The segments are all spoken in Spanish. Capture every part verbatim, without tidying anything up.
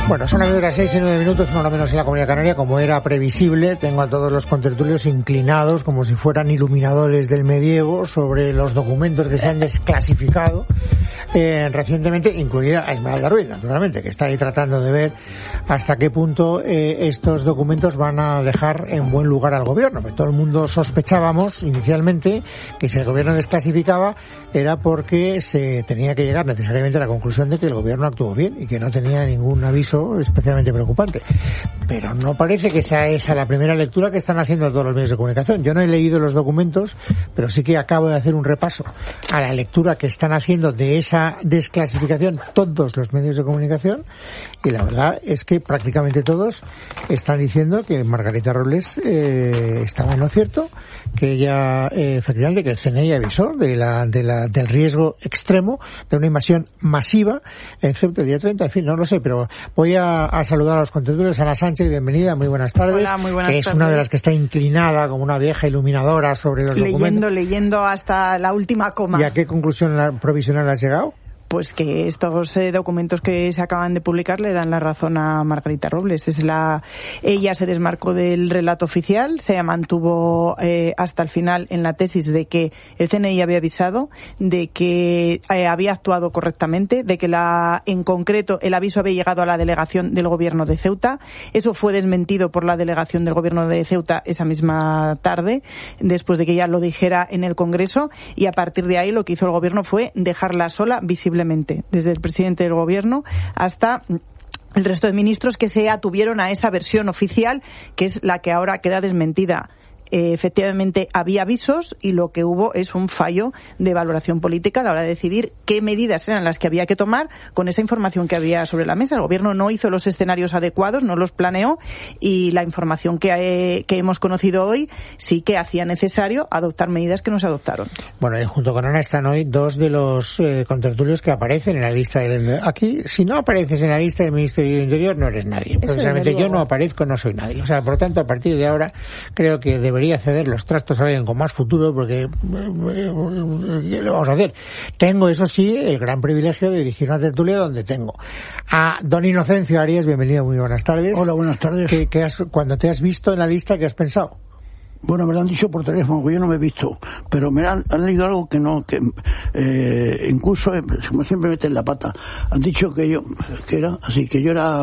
Bueno, son las seis y nueve minutos, una hora menos en la Comunidad Canaria. Como era previsible, tengo a todos los contertulios inclinados como si fueran iluminadores del medievo sobre los documentos que se han desclasificado eh, recientemente, incluida a Esmeralda Ruiz, naturalmente, que está ahí tratando de ver hasta qué punto eh, estos documentos van a dejar en buen lugar al gobierno. Porque todo el mundo sospechábamos inicialmente que si el gobierno desclasificaba era porque se tenía que llegar necesariamente a la conclusión de que el gobierno actuó bien y que no tenía ningún aviso especialmente preocupante. Pero no parece que sea esa la primera lectura que están haciendo todos los medios de comunicación. Yo no he leído los documentos, pero sí que acabo de hacer un repaso a la lectura que están haciendo de esa desclasificación todos los medios de comunicación, y la verdad es que prácticamente todos están diciendo que Margarita Robles eh, estaba en lo cierto, que ella eh, efectivamente que el C N I avisó de la, de la, del riesgo extremo de una invasión masiva en Ceuta el día treinta. En fin, no lo sé, pero voy a, a saludar a los contertulios. Ana Sánchez, bienvenida, muy buenas tardes. Hola, muy buenas que es tardes. una de las que está inclinada como una vieja iluminadora sobre los leyendo, documentos. Leyendo, leyendo hasta la última coma. ¿Y a qué conclusión provisional has llegado? Pues que estos eh, documentos que se acaban de publicar le dan la razón a Margarita Robles. Es la, ella se desmarcó del relato oficial, se mantuvo eh, hasta el final en la tesis de que el C N I había avisado, de que eh, había actuado correctamente, de que la, en concreto el aviso había llegado a la delegación del gobierno de Ceuta. Eso fue desmentido por la delegación del gobierno de Ceuta esa misma tarde, después de que ella lo dijera en el Congreso, y a partir de ahí lo que hizo el gobierno fue dejarla sola visiblemente, desde el presidente del gobierno hasta el resto de ministros que se atuvieron a esa versión oficial, que es la que ahora queda desmentida. Eh, efectivamente había avisos y lo que hubo es un fallo de valoración política a la hora de decidir qué medidas eran las que había que tomar con esa información que había sobre la mesa. El gobierno no hizo los escenarios adecuados, no los planeó, y la información que, eh, que hemos conocido hoy sí que hacía necesario adoptar medidas que no se adoptaron. Bueno, y junto con Ana están hoy dos de los eh, contertulios que aparecen en la lista del... Aquí, si no apareces en la lista del Ministerio del Interior, no eres nadie. Precisamente yo no aparezco, no soy nadie. O sea, por lo tanto, a partir de ahora creo que debería ceder los trastos a alguien con más futuro, porque ¿qué le vamos a hacer? Tengo, eso sí, el gran privilegio de dirigir una tertulia donde tengo a don Inocencio Arias. Bienvenido, muy buenas tardes. Hola, buenas tardes. ¿Qué, qué has, cuando te has visto en la lista, ¿qué has pensado? Bueno, me lo han dicho por teléfono, que yo no me he visto, pero me han, han leído algo que no, que eh, incluso, como siempre meten la pata, han dicho que yo, que era así, que yo era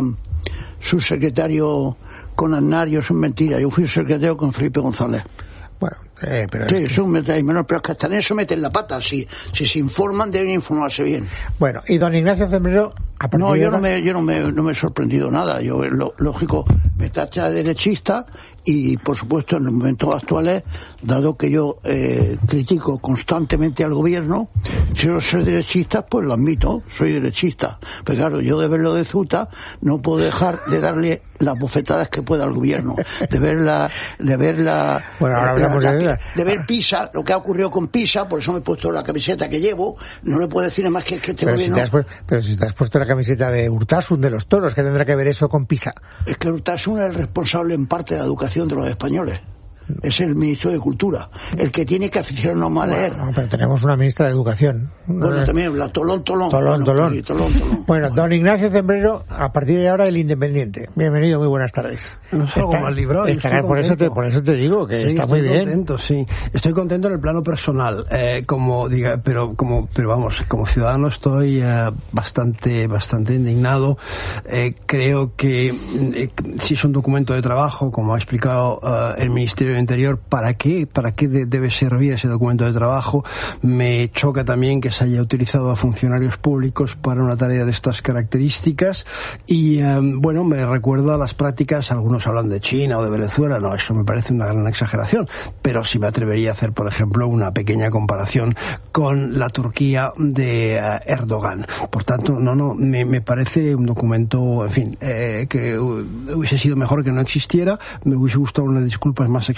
subsecretario con Aznar. Yo, son mentiras, yo fui secretario con Felipe González. Bueno, eh, pero... Sí, es que... son mentiras, pero es que hasta en eso meten la pata. Si, si se informan, deben informarse bien. Bueno, y don Ignacio Zembrero... No, yo no me, yo no me, no me he sorprendido nada. Yo, lo, lógico, me tacha de derechista y, por supuesto, en los momentos actuales, dado que yo eh, critico constantemente al gobierno, si yo soy derechista, pues lo admito, soy derechista. Pero claro, yo de verlo de Ceuta no puedo dejar de darle las bofetadas que pueda al gobierno, de ver la, de ver la, bueno, ahora hablamos la, de, la, de ver Pisa, lo que ha ocurrido con Pisa, por eso me he puesto la camiseta que llevo. No le puedo decir más que, que este pero gobierno. Si te has puesto, pero si te has puesto la camiseta de Urtasun de los toros, ¿qué tendrá que ver eso con Pisa? Es que Urtasun es el responsable en parte de la educación de los españoles. Es el ministro de Cultura, el que tiene que aficionarnos más a leer. Bueno, pero tenemos una ministra de Educación. Bueno, también la Tolón, Tolón. Tolón, bueno, Tolón. Sí, Tolón, Tolón. Bueno, don Ignacio Zembrero, a partir de ahora el Independiente. Bienvenido, muy buenas tardes. No sé cómo has librado. Estará, por, eso te, por eso te digo que sí, está muy bien. Estoy contento, sí. Estoy contento en el plano personal, eh, como diga, pero como, pero vamos, como ciudadano estoy eh, bastante, bastante indignado. Eh, creo que eh, si es un documento de trabajo, como ha explicado eh, el Ministerio del Interior, ¿para qué, para qué de, debe servir ese documento de trabajo? Me choca también que se haya utilizado a funcionarios públicos para una tarea de estas características y, eh, bueno, me recuerda a las prácticas, algunos hablan de China o de Venezuela, no, eso me parece una gran exageración, pero sí me atrevería a hacer, por ejemplo, una pequeña comparación con la Turquía de uh, Erdogan. Por tanto, no, no, me, me parece un documento, en fin, eh, que hubiese sido mejor que no existiera, me hubiese gustado unas disculpas más explícitas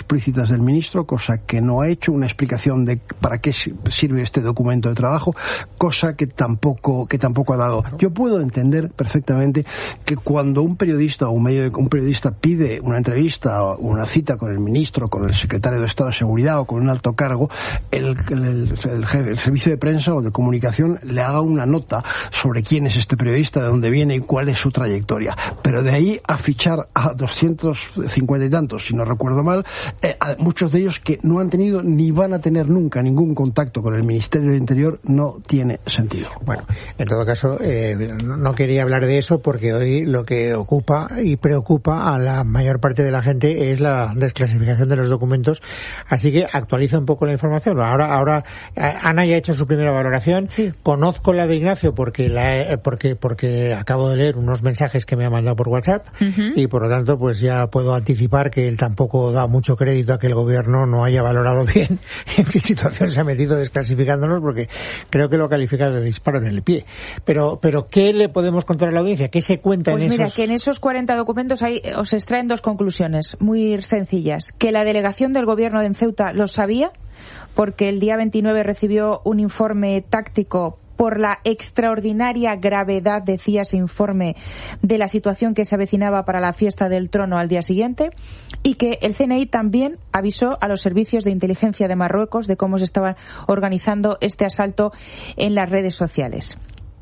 explícitas del ministro, cosa que no ha hecho, una explicación de para qué sirve este documento de trabajo, cosa que tampoco que tampoco ha dado. Yo puedo entender perfectamente que cuando un periodista o un medio de, un periodista pide una entrevista o una cita con el ministro, con el secretario de Estado de Seguridad o con un alto cargo, el, el, el, el, el servicio de prensa o de comunicación le haga una nota sobre quién es este periodista, de dónde viene y cuál es su trayectoria. Pero de ahí a fichar a doscientos cincuenta y tantos, si no recuerdo mal, eh, a muchos de ellos que no han tenido ni van a tener nunca ningún contacto con el Ministerio del Interior, no tiene sentido. Bueno, en todo caso, eh, no quería hablar de eso porque hoy lo que ocupa y preocupa a la mayor parte de la gente es la desclasificación de los documentos, así que actualiza un poco la información. Ahora, ahora Ana ya ha hecho su primera valoración. Sí. Conozco la de Ignacio porque la, porque porque acabo de leer unos mensajes que me ha mandado por WhatsApp, uh-huh. y por lo tanto pues ya puedo anticipar que él tampoco da mucho crédito a que el gobierno no haya valorado bien en qué situación se ha metido desclasificándonos, porque creo que lo califica de disparo en el pie. Pero, pero ¿qué le podemos contar a la audiencia? ¿Qué se cuenta pues en mira, esos? Que en esos cuarenta documentos hay, os extraen dos conclusiones muy sencillas. Que la delegación del gobierno de Ceuta lo sabía, porque el día veintinueve recibió un informe táctico por la extraordinaria gravedad, decía ese informe, de la situación que se avecinaba para la fiesta del trono al día siguiente, y que el C N I también avisó a los servicios de inteligencia de Marruecos de cómo se estaba organizando este asalto en las redes sociales.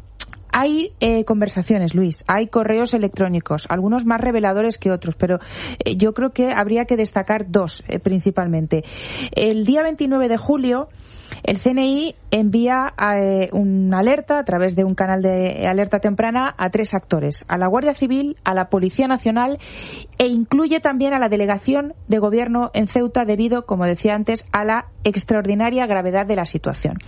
Hay eh, conversaciones, Luis, hay correos electrónicos, algunos más reveladores que otros, pero eh, yo creo que habría que destacar dos eh, principalmente. El día veintinueve de julio, el C N I envía eh, una alerta a través de un canal de alerta temprana a tres actores, a la Guardia Civil, a la Policía Nacional e incluye también a la Delegación de Gobierno en Ceuta debido, como decía antes, a la extraordinaria gravedad de la situación.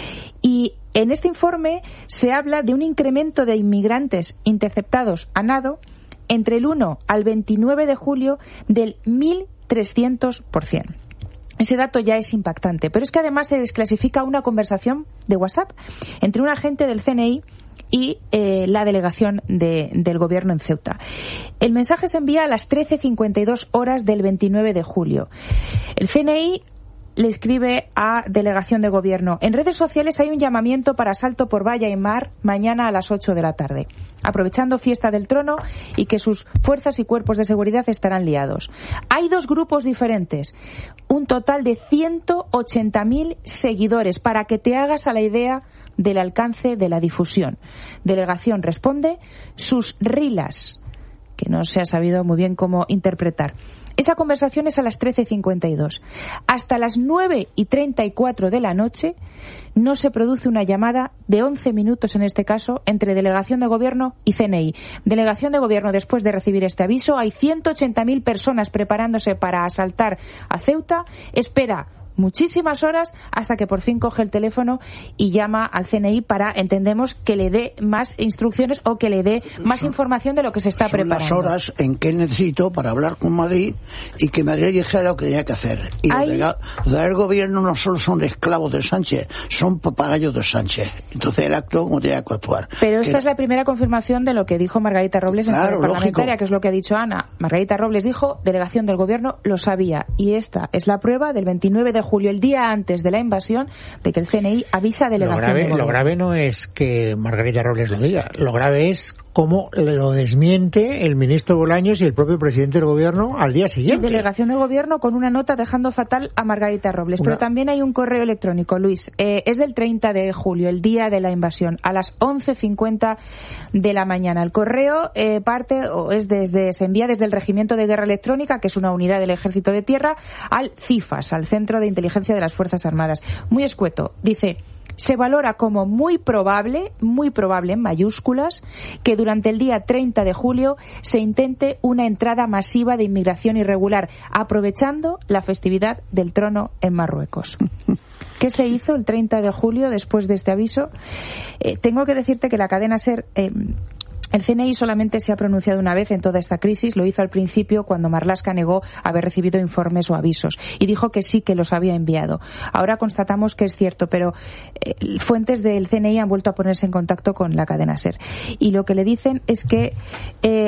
Y en este informe se habla de un incremento de inmigrantes interceptados a nado entre el uno al veintinueve de julio del mil trescientos por ciento. Ese dato ya es impactante, pero es que además se desclasifica una conversación de WhatsApp entre un agente del C N I y eh, la delegación de, del gobierno en Ceuta. El mensaje se envía a las trece cincuenta y dos horas del veintinueve de julio. El C N I le escribe a delegación de gobierno: en redes sociales hay un llamamiento para asalto por valla y mar mañana a las ocho de la tarde, aprovechando fiesta del trono y que sus fuerzas y cuerpos de seguridad estarán liados. Hay dos grupos diferentes, un total de ciento ochenta mil seguidores, para que te hagas a la idea del alcance de la difusión. Delegación responde: sus rilas, que no se ha sabido muy bien cómo interpretar. Esa conversación es a las trece cincuenta y dos. Hasta las nueve y treinta y cuatro de la noche no se produce una llamada de once minutos, en este caso, entre Delegación de Gobierno y C N I. Delegación de Gobierno, después de recibir este aviso, hay ciento ochenta mil personas preparándose para asaltar a Ceuta, espera muchísimas horas hasta que por fin coge el teléfono y llama al C N I para, entendemos, que le dé más instrucciones o que le dé más son, información de lo que se está son preparando. Son las horas en que necesito para hablar con Madrid y que Madrid dijera lo que tenía que hacer. Y Hay... los del gobierno no solo son esclavos de Sánchez, son papagayos de Sánchez. Entonces el acto como tenía que actuar. Pero esta que... es la primera confirmación de lo que dijo Margarita Robles en claro, sede parlamentaria, lógico. Que es lo que ha dicho Ana. Margarita Robles dijo: delegación del gobierno lo sabía. Y esta es la prueba del veintinueve de julio, el día antes de la invasión, de que el C N I avisa a delegación. Lo grave, de gobierno. Lo grave no es que Margarita Robles lo diga, lo grave es cómo lo desmiente el ministro Bolaños y el propio presidente del gobierno al día siguiente. Delegación de gobierno con una nota dejando fatal a Margarita Robles. Una... Pero también hay un correo electrónico, Luis. Eh, es del treinta de julio, el día de la invasión, a las once cincuenta de la mañana. El correo eh, parte o es desde se envía desde el Regimiento de Guerra Electrónica, que es una unidad del Ejército de Tierra, al CIFAS, al Centro de Inteligencia de las Fuerzas Armadas. Muy escueto. Dice: se valora como muy probable, muy probable en mayúsculas, que durante el día treinta de julio se intente una entrada masiva de inmigración irregular, aprovechando la festividad del trono en Marruecos. ¿Qué se hizo el treinta de julio después de este aviso? Eh, tengo que decirte que la cadena SER... Eh, El C N I solamente se ha pronunciado una vez en toda esta crisis, lo hizo al principio cuando Marlaska negó haber recibido informes o avisos y dijo que sí que los había enviado. Ahora constatamos que es cierto, pero eh, fuentes del C N I han vuelto a ponerse en contacto con la cadena SER y lo que le dicen es que eh,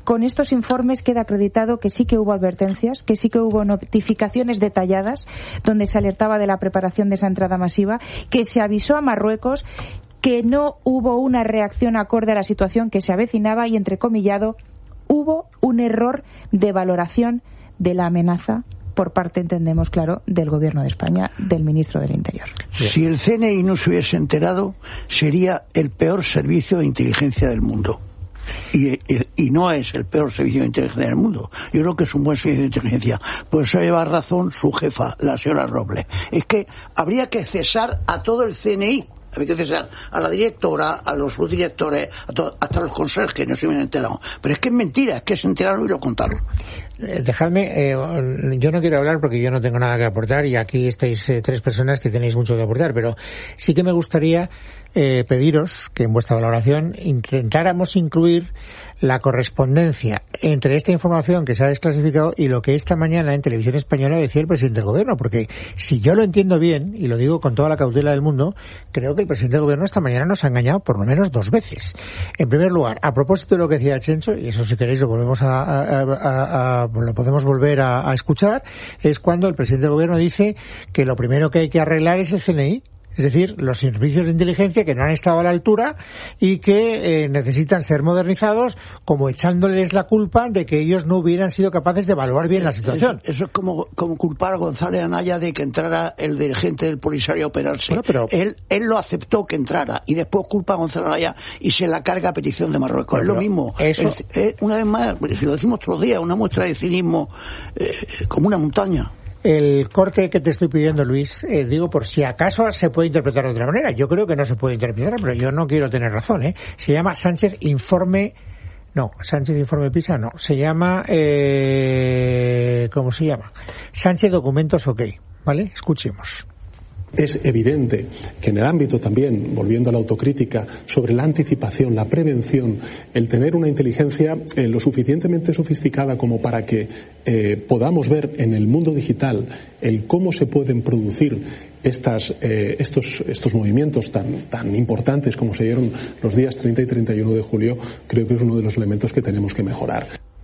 con estos informes queda acreditado que sí que hubo advertencias, que sí que hubo notificaciones detalladas donde se alertaba de la preparación de esa entrada masiva, que se avisó a Marruecos, que no hubo una reacción acorde a la situación que se avecinaba y, entrecomillado, hubo un error de valoración de la amenaza por parte, entendemos, claro, del Gobierno de España, del Ministro del Interior. Si el C N I no se hubiese enterado, sería el peor servicio de inteligencia del mundo. Y, y, y no es el peor servicio de inteligencia del mundo. Yo creo que es un buen servicio de inteligencia. Por eso lleva razón su jefa, la señora Robles. Es que habría que cesar a todo el C N I. Habría que cesar a la directora, a los subdirectores, a todo, hasta los conserjes, no se hubieran enterado. Pero es que es mentira, es que se enteraron y lo contaron. Eh, dejadme, eh, yo no quiero hablar porque yo no tengo nada que aportar y aquí estáis eh, tres personas que tenéis mucho que aportar, pero sí que me gustaría eh, pediros que en vuestra valoración intentáramos incluir la correspondencia entre esta información que se ha desclasificado y lo que esta mañana en Televisión Española decía el presidente del Gobierno, porque si yo lo entiendo bien, y lo digo con toda la cautela del mundo, creo que el presidente del Gobierno esta mañana nos ha engañado por lo menos dos veces. En primer lugar, a propósito de lo que decía Chencho, y eso si queréis lo volvemos a, a, a, a lo podemos volver a, a escuchar, es cuando el presidente del Gobierno dice que lo primero que hay que arreglar es el C N I. Es decir, los servicios de inteligencia que no han estado a la altura y que eh, necesitan ser modernizados, como echándoles la culpa de que ellos no hubieran sido capaces de evaluar bien la situación. Eso, eso es como, como culpar a González Anaya de que entrara el dirigente del Polisario a operarse. Bueno, pero... él, él lo aceptó que entrara y después culpa a González Anaya y se la carga a petición de Marruecos. Bueno, es lo mismo. Eso... Es, es, una vez más, si lo decimos todos los días, una muestra de cinismo eh, como una montaña. El corte que te estoy pidiendo, Luis, eh, digo por si acaso se puede interpretar de otra manera. Yo creo que no se puede interpretar, pero yo no quiero tener razón, ¿eh? Se llama Sánchez Informe... No, Sánchez Informe PISA no. Se llama... Eh, ¿Cómo se llama? Sánchez Documentos OK, ¿vale? Escuchemos. Es evidente que en el ámbito también, volviendo a la autocrítica, sobre la anticipación, la prevención, el tener una inteligencia eh, lo suficientemente sofisticada como para que eh, podamos ver en el mundo digital el cómo se pueden producir estas, eh, estos, estos movimientos tan, tan importantes como se dieron los días treinta y treinta y uno de julio, creo que es uno de los elementos que tenemos que mejorar.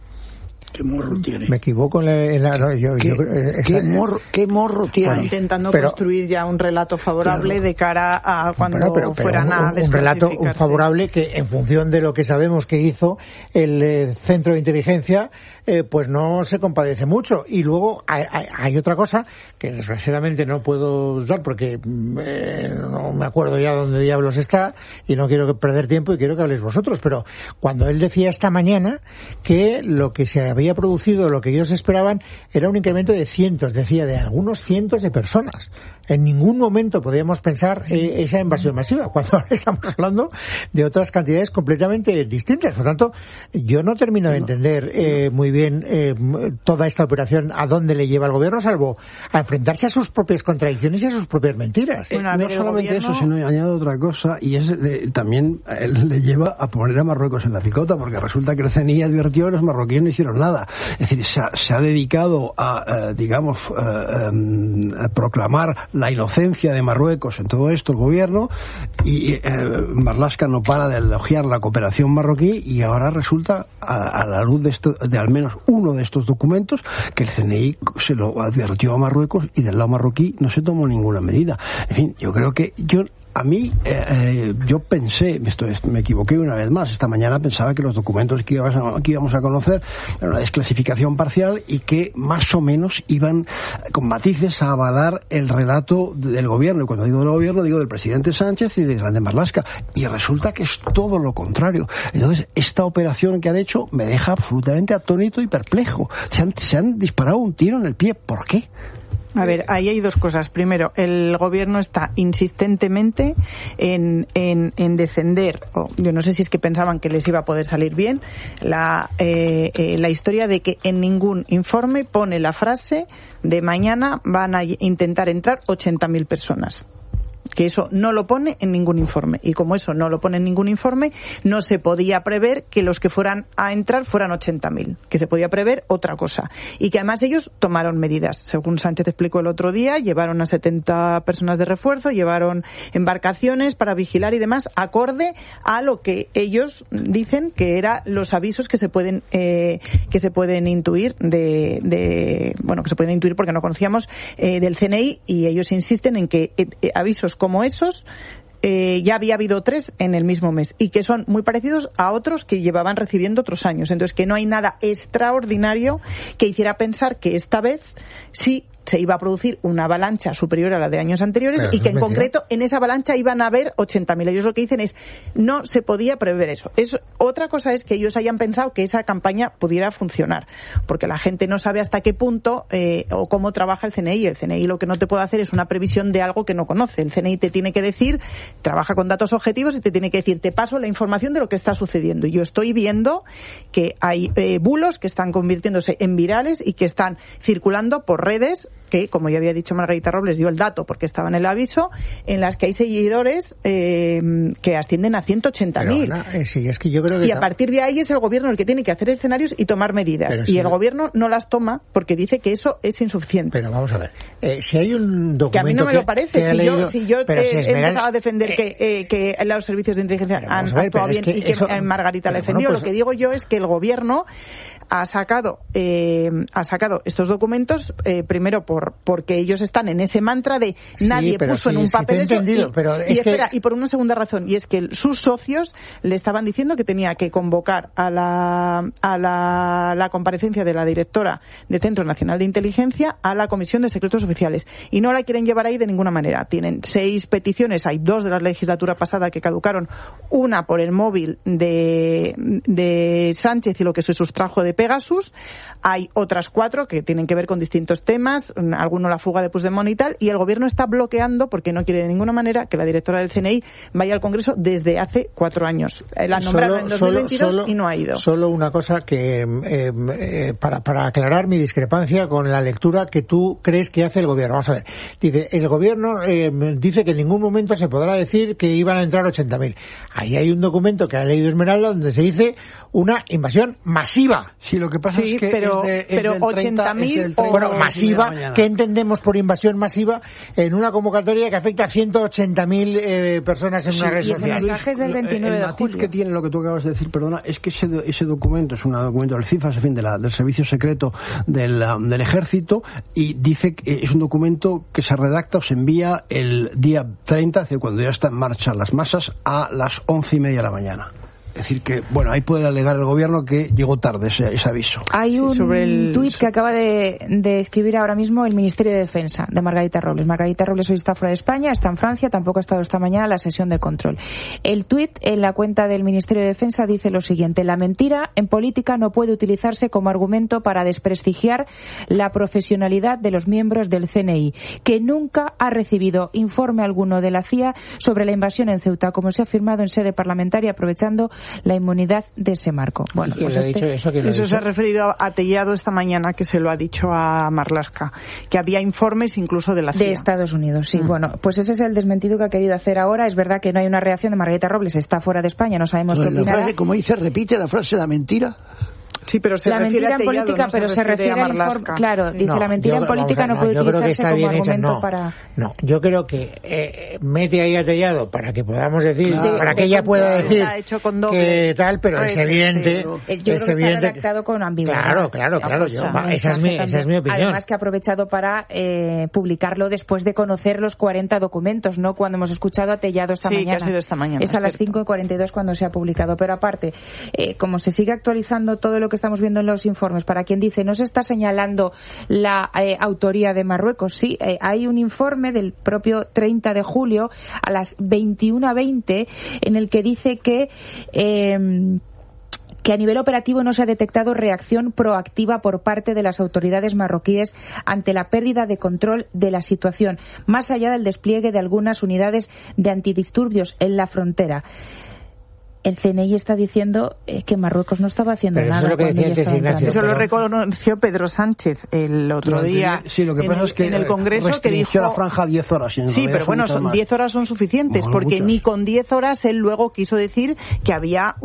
¿Qué morro tiene? Me equivoco en la... En la no, yo, ¿Qué, yo, eh, ¿qué, morro, ¿Qué morro tiene? Está intentando pero, construir ya un relato favorable claro. de cara a cuando bueno, pero, pero un, fueran a un, un relato favorable que, en función de lo que sabemos que hizo el eh, Centro de Inteligencia, eh, pues no se compadece mucho. Y luego hay, hay, hay otra cosa que desgraciadamente no puedo dar porque eh, no me acuerdo ya dónde diablos está y no quiero perder tiempo y quiero que habléis vosotros. Pero cuando él decía esta mañana que lo que se había había producido, lo que ellos esperaban, era un incremento de cientos, decía, de algunos cientos de personas. En ningún momento podíamos pensar eh, esa invasión masiva, cuando ahora estamos hablando de otras cantidades completamente distintas. Por lo tanto, yo no termino de entender eh, muy bien eh, toda esta operación a dónde le lleva el gobierno, salvo a enfrentarse a sus propias contradicciones y a sus propias mentiras. Eh, no solamente gobierno... eso, sino añado otra cosa, y es eh, también eh, le lleva a poner a Marruecos en la picota, porque resulta que el C N I advirtió y los marroquíes no hicieron nada. Es decir, se ha, se ha dedicado a, eh, digamos, eh, eh, a proclamar la inocencia de Marruecos en todo esto, el gobierno, y eh, Marlaska no para de elogiar la cooperación marroquí, y ahora resulta, a, a la luz de, esto, de al menos uno de estos documentos, que el C N I se lo advirtió a Marruecos y del lado marroquí no se tomó ninguna medida. En fin, yo creo que yo... A mí, eh, eh, yo pensé, esto, me equivoqué una vez más, esta mañana pensaba que los documentos que íbamos a, que íbamos a conocer eran una desclasificación parcial y que más o menos iban con matices a avalar el relato del gobierno. Y cuando digo del gobierno, digo del presidente Sánchez y de Grande Marlaska. Y resulta que es todo lo contrario. Entonces, esta operación que han hecho me deja absolutamente atónito y perplejo. Se han, se han disparado un tiro en el pie. ¿Por qué? A ver, ahí hay dos cosas. Primero, el gobierno está insistentemente en, en, en defender, o yo no sé si es que pensaban que les iba a poder salir bien, la, eh, eh, la historia de que en ningún informe pone la frase de mañana van a intentar entrar ochenta mil personas. que eso no lo pone en ningún informe. Y como eso no lo pone en ningún informe, no se podía prever que los que fueran a entrar fueran ochenta mil, que se podía prever otra cosa. Y que además ellos tomaron medidas. Según Sánchez explicó el otro día, llevaron a setenta personas de refuerzo, llevaron embarcaciones para vigilar y demás, acorde a lo que ellos dicen que eran los avisos que se pueden eh, que se pueden intuir de, de bueno, que se pueden intuir porque no conocíamos eh, del C N I, y ellos insisten en que eh, avisos como esos Eh, ya había habido tres en el mismo mes y que son muy parecidos a otros que llevaban recibiendo otros años. Entonces, que no hay nada extraordinario que hiciera pensar que esta vez sí se iba a producir una avalancha superior a la de años anteriores. Pero y que en mentira. Concreto en esa avalancha iban a haber ochenta mil. Ellos lo que dicen es no se podía prever eso. eso. Otra cosa es que ellos hayan pensado que esa campaña pudiera funcionar, porque la gente no sabe hasta qué punto eh, o cómo trabaja el C N I. El C N I lo que no te puede hacer es una previsión de algo que no conoce. El C N I te tiene que decir, trabaja con datos objetivos y te tiene que decir, te paso la información de lo que está sucediendo. Y yo estoy viendo que hay eh, bulos que están convirtiéndose en virales y que están circulando por redes que, como ya había dicho Margarita Robles, dio el dato porque estaba en el aviso, en las que hay seguidores eh, que ascienden a ciento ochenta mil. Eh, sí, es que yo creo que y a partir de ahí es el gobierno el que tiene que hacer escenarios y tomar medidas. Pero y si el no... gobierno no las toma porque dice que eso es insuficiente. Pero vamos a ver, eh, si hay un documento que a mí no me que, lo parece. Si leído, yo, si yo eh, si he empezado a defender eh, que, eh, que los servicios de inteligencia han ver, actuado bien es que y que eso, Margarita la defendió, bueno, pues, lo que digo yo es que el gobierno ha sacado eh, ha sacado estos documentos eh, primero por porque ellos están en ese mantra de nadie sí, puso sí, en un sí, papel eso entendido, y, pero y es espera que... y por una segunda razón, y es que sus socios le estaban diciendo que tenía que convocar a la a la, la comparecencia de la directora del Centro Nacional de Inteligencia a la Comisión de Secretos Oficiales, y no la quieren llevar ahí de ninguna manera. Tienen seis peticiones, hay dos de la legislatura pasada que caducaron, una por el móvil de, de Sánchez y lo que se sustrajo de Pegasus, hay otras cuatro que tienen que ver con distintos temas, alguno la fuga de Puigdemont y tal, y el gobierno está bloqueando porque no quiere de ninguna manera que la directora del C N I vaya al Congreso desde hace cuatro años. La han nombrado en dos mil veintidós solo, y no ha ido. Solo una cosa que eh, eh, para, para aclarar mi discrepancia con la lectura que tú crees que hace el gobierno. Vamos a ver, dice, el gobierno eh, dice que en ningún momento se podrá decir que iban a entrar ochenta mil. Ahí hay un documento que ha leído Esmeralda donde se dice una invasión masiva. Sí, lo que pasa sí, es que pero, es de, es pero ochenta mil o... Bueno, masiva, ¿qué entendemos por invasión masiva en una convocatoria que afecta a ciento ochenta mil eh, personas en sí, una red social? Mensajes del veintinueve el de julio. que tiene lo que tú acabas de decir, perdona, es que ese, ese documento es un documento del CIFAS, en fin, de la, del servicio secreto del, del ejército, y dice que es un documento que se redacta o se envía el día treinta, es decir, cuando ya está en marcha las masas, a las once y media de la mañana. Es decir que, bueno, ahí puede alegar el gobierno que llegó tarde ese, ese aviso. Hay un sobre el... tuit que acaba de, de escribir ahora mismo el Ministerio de Defensa de Margarita Robles. Margarita Robles hoy está fuera de España, está en Francia, tampoco ha estado esta mañana en la sesión de control. El tuit en la cuenta del Ministerio de Defensa dice lo siguiente: la mentira en política no puede utilizarse como argumento para desprestigiar la profesionalidad de los miembros del C N I, que nunca ha recibido informe alguno de la C I A sobre la invasión en Ceuta, como se ha afirmado en sede parlamentaria, aprovechando la inmunidad de ese marco. Bueno, pues este... dicho eso, eso se ha referido a Tellado esta mañana, que se lo ha dicho a Marlaska, que había informes incluso de la C I A. De Estados Unidos, sí. Mm. Bueno, pues ese es el desmentido que ha querido hacer ahora. Es verdad que no hay una reacción de Margarita Robles, está fuera de España, no sabemos no, qué opinará. Frase, como dice, repite la frase la mentira. Sí, pero se la refiere mentira a Tellado, en política, no pero se refiere, se refiere al informe. Claro, dice no, la mentira yo, en política no, no puede utilizarse como argumento no, para... No, yo creo que eh, mete ahí a Tellado para que podamos decir, claro, para de, que de ella pueda decir hecho con doble, que tal, pero es evidente... Yo es creo que evidente, está redactado con ambigüedad. Claro, claro, claro, yo, no, esa, es mi, esa es mi opinión. Además que ha aprovechado para eh, publicarlo después de conocer los cuarenta documentos, ¿no? Cuando hemos escuchado a Tellado esta sí, mañana. Que ha sido esta mañana. Es a las cinco y cuarenta y dos cuando se ha publicado. Pero aparte, eh, como se sigue actualizando todo lo que estamos viendo en los informes, para quien dice no se está señalando la eh, autoría de Marruecos, sí, eh, hay un informe del propio treinta de julio a las veintiuna veinte en el que dice que eh, que a nivel operativo no se ha detectado reacción proactiva por parte de las autoridades marroquíes ante la pérdida de control de la situación, más allá del despliegue de algunas unidades de antidisturbios en la frontera. el C N I está diciendo eh, que Marruecos no estaba haciendo pero nada. Eso, cuando ella estaba Ignacio, eso pero... lo reconoció Pedro Sánchez el otro Durante, día. Sí, lo que en pasa el, es que en el Congreso que dijo la franja diez horas. Y sí, pero bueno, son diez horas son suficientes, bueno, porque muchas. ni con diez horas él luego quiso decir que había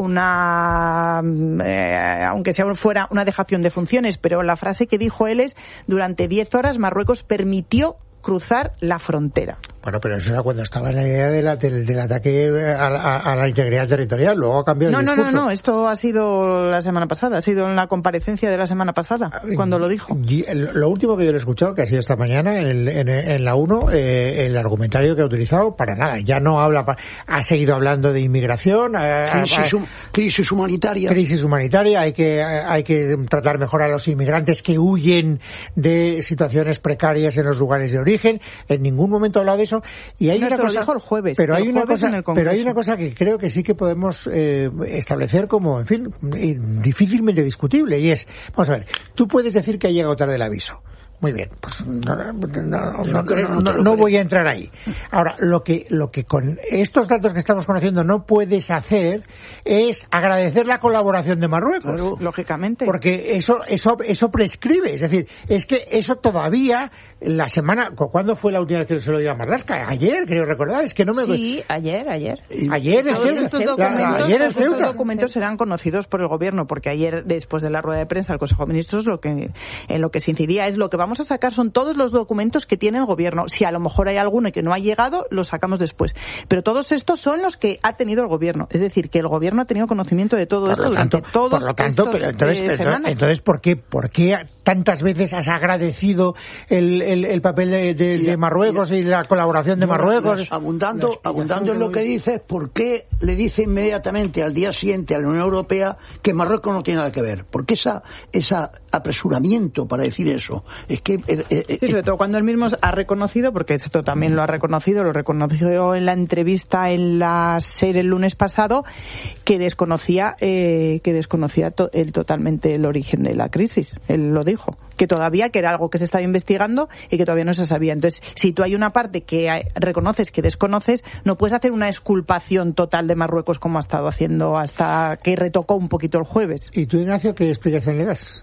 una, eh, aunque sea fuera una dejación de funciones, pero la frase que dijo él es: durante diez horas Marruecos permitió cruzar la frontera. Bueno, pero eso era cuando estaba en la idea de la, del, del ataque a la, a la integridad territorial. Luego ha cambiado no, el no, discurso. No, no, esto ha sido la semana pasada, ha sido en la comparecencia de la semana pasada, cuando lo dijo. Y lo último que yo le he escuchado, que ha sido esta mañana en, el, en, en la uno, eh, el argumentario que ha utilizado, para nada. Ya no habla, ha seguido hablando de inmigración, a, crisis, a, crisis humanitaria. Crisis humanitaria, hay que, hay que tratar mejor a los inmigrantes que huyen de situaciones precarias en los lugares de origen. En ningún momento ha hablado de eso. Y hay no, una cosa, lo dijo el jueves, pero el hay una jueves cosa, en el pero hay una cosa que creo que sí que podemos eh, establecer como, en fin, difícilmente discutible, y es, vamos a ver, tú puedes decir que ha llegado tarde el aviso. Muy bien, pues no, no, no, no, no, no, no voy a entrar ahí. Ahora, lo que, lo que con estos datos que estamos conociendo no puedes hacer es agradecer la colaboración de Marruecos. Claro, lógicamente. Porque eso, eso, eso prescribe. Es decir, es que eso todavía, la semana, ¿cuándo fue la última vez que se lo dio a Marlaska? Ayer, creo recordar, es que no me... Sí, ayer, ayer. Ayer el Todos Ceuta. estos documentos, Ayer el todos estos Ceuta. documentos serán conocidos por el gobierno, porque ayer, después de la rueda de prensa del Consejo de Ministros, lo que, en lo que se incidía es lo que vamos a sacar son todos los documentos que tiene el gobierno. Si a lo mejor hay alguno que no ha llegado, lo sacamos después. Pero todos estos son los que ha tenido el gobierno. Es decir, que el gobierno ha tenido conocimiento de todo Por esto lo durante tanto, todos por lo tanto, estos pero entonces, eh, entonces, semanas. entonces, ¿por qué, por qué tantas veces has agradecido el, el, el papel de, de, Y- de Marruecos y, y la colaboración de No, Marruecos? las- abundando, La explicación abundando en lo que doy. dices, ¿por qué le dice inmediatamente al día siguiente a la Unión Europea que Marruecos no tiene nada que ver? ¿Por qué esa, esa apresuramiento para decir eso? Es que... eh, eh, Sí, sobre todo cuando él mismo ha reconocido, porque esto también lo ha reconocido, lo reconoció en la entrevista en la SER el lunes pasado, que desconocía eh, que desconocía to- el, totalmente el origen de la crisis. Él lo dijo, que todavía que era algo que se estaba investigando y que todavía no se sabía. Entonces, si tú hay una parte que hay- reconoces que desconoces, no puedes hacer una exculpación total de Marruecos como ha estado haciendo hasta que retocó un poquito el jueves. ¿Y tú, Ignacio, qué explicación le das?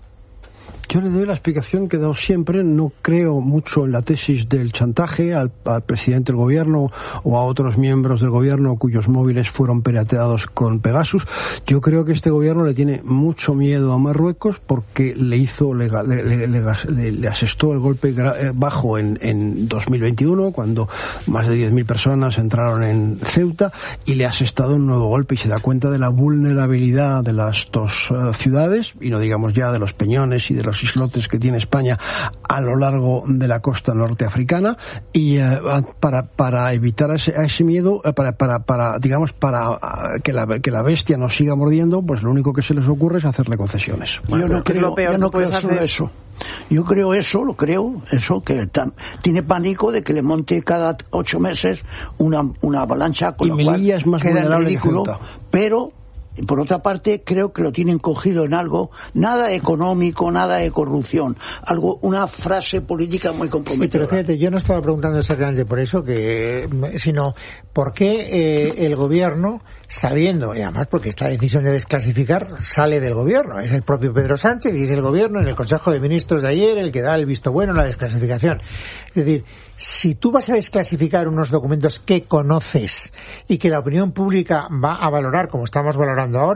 Yo le doy la explicación que he dado siempre. No creo mucho en la tesis del chantaje al, al presidente del gobierno o a otros miembros del gobierno cuyos móviles fueron pirateados con Pegasus. Yo creo que este gobierno le tiene mucho miedo a Marruecos porque le hizo, le, le, le, le, le asestó el golpe gra- bajo en, en dos mil veintiuno, cuando más de diez mil personas entraron en Ceuta, y le ha asestado un nuevo golpe, y se da cuenta de la vulnerabilidad de las dos uh, ciudades, y no digamos ya de los peñones y de los islotes que tiene España a lo largo de la costa norteafricana, y uh, para para evitar ese, ese miedo, uh, para para para digamos para uh, que la que la bestia nos siga mordiendo, pues lo único que se les ocurre es hacerle concesiones. Yo no creo, lo peor yo no que puedes creo solo hacer. eso. Yo creo eso, lo creo, eso, que tam- tiene pánico de que le monte cada ocho meses una, una avalancha, con Y lo cual Melilla es más queda en vulnerable que ridículo, Ceuta. pero... Por otra parte, creo que lo tienen cogido en algo, nada económico, nada de corrupción, algo, una frase política muy Sí, pero comprometedora. fíjate, yo no estaba preguntando exactamente por eso, que, sino por qué eh, el gobierno, sabiendo, y además porque esta decisión de desclasificar sale del gobierno, es el propio Pedro Sánchez y es el gobierno en el Consejo de Ministros de ayer el que da el visto bueno a la desclasificación. Es decir, si tú vas a desclasificar unos documentos que conoces y que la opinión pública va a valorar como estamos valorando ahora,